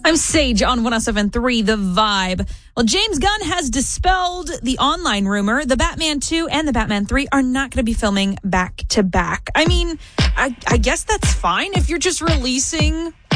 I'm Sage on 107.3 The Vibe. Well, James Gunn has dispelled the online rumor. The Batman 2 and the Batman 3 are not going to be filming back to back. I mean, I guess that's fine if you're just releasing